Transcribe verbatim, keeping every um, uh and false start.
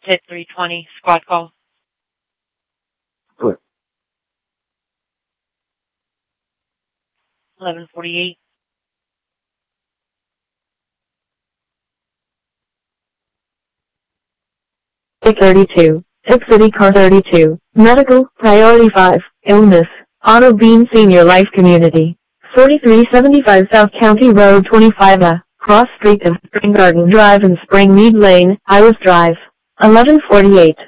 Pit three twenty, squad call. Good. eleven forty-eight. Pit thirty-two, Tip City Car thirty-two, Medical, Priority five, Illness, Auto Beam Senior Life Community, forty-three seventy-five South County Road twenty-five A, Cross Street of Spring Garden Drive and Springmead Lane, Iris Drive, eleven forty-eight.